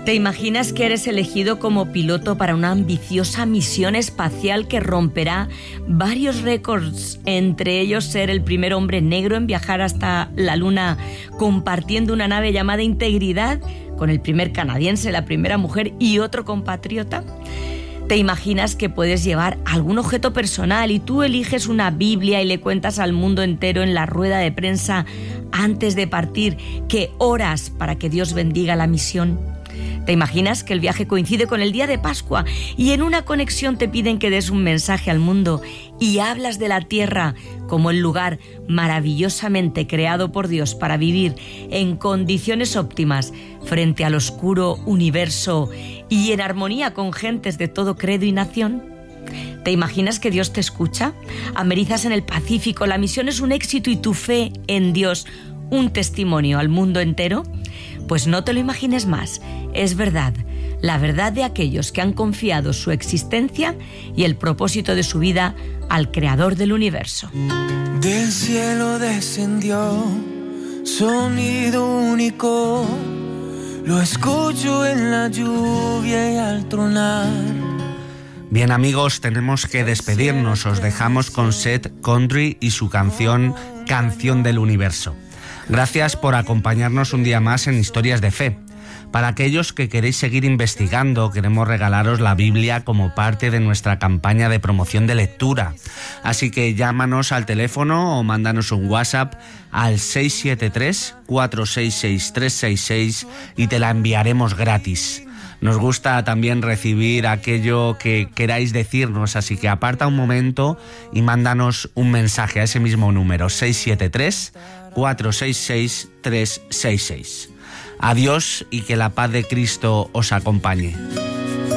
¿Te imaginas que eres elegido como piloto para una ambiciosa misión espacial que romperá varios récords, entre ellos ser el primer hombre negro en viajar hasta la Luna compartiendo una nave llamada Integridad con el primer canadiense, la primera mujer y otro compatriota? ¿Te imaginas que puedes llevar algún objeto personal y tú eliges una Biblia y le cuentas al mundo entero en la rueda de prensa antes de partir que oras para que Dios bendiga la misión? ¿Te imaginas que el viaje coincide con el día de Pascua y en una conexión te piden que des un mensaje al mundo y hablas de la tierra como el lugar maravillosamente creado por Dios para vivir en condiciones óptimas frente al oscuro universo y en armonía con gentes de todo credo y nación? ¿Te imaginas que Dios te escucha? Amerizas en el Pacífico, la misión es un éxito y tu fe en Dios un testimonio al mundo entero. Pues no te lo imagines más, es verdad, la verdad de aquellos que han confiado su existencia y el propósito de su vida al Creador del universo. Del cielo descendió sonido único, lo escucho en la lluvia y al tronar. Bien, amigos, tenemos que despedirnos. Os dejamos con Seth Country y su canción Canción del Universo. Gracias por acompañarnos un día más en Historias de Fe. Para aquellos que queréis seguir investigando, queremos regalaros la Biblia como parte de nuestra campaña de promoción de lectura. Así que llámanos al teléfono o mándanos un WhatsApp al 673-466-366 y te la enviaremos gratis. Nos gusta también recibir aquello que queráis decirnos, así que aparta un momento y mándanos un mensaje a ese mismo número, 673-466-366. Adiós y que la paz de Cristo os acompañe.